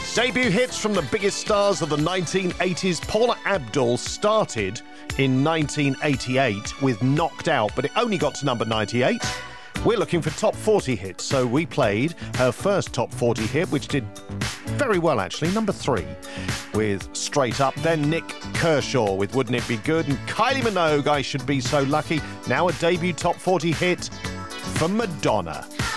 Debut hits from the biggest stars of the 1980s. Paula Abdul started in 1988 with Knocked Out, but it only got to number 98. We're looking for top 40 hits, so we played her first top 40 hit, which did very well, actually, number 3, with Straight Up. Then Nick Kershaw with Wouldn't It Be Good, and Kylie Minogue, I Should Be So Lucky. Now a debut top 40 hit for Madonna.